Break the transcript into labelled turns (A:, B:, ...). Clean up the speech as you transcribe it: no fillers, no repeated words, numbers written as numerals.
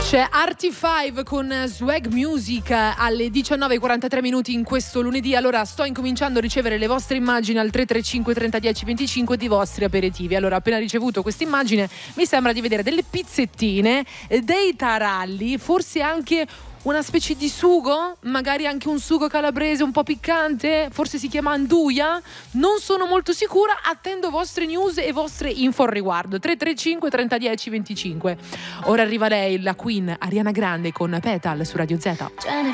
A: C'è Arty5 con Swag Music alle 19:43 minuti in questo lunedì. Allora sto incominciando a ricevere le vostre immagini al 335 30 10 25 di vostri aperitivi. Allora, appena ricevuto questa immagine mi sembra di vedere delle pizzettine, dei taralli, forse anche una specie di sugo, magari anche un sugo calabrese un po' piccante, forse si chiama anduia, non sono molto sicura. Attendo vostre news e vostre info al riguardo. 335 30 10 25. Ora arriva lei, la Queen Ariana Grande con Petal su Radio Z.
B: Trying to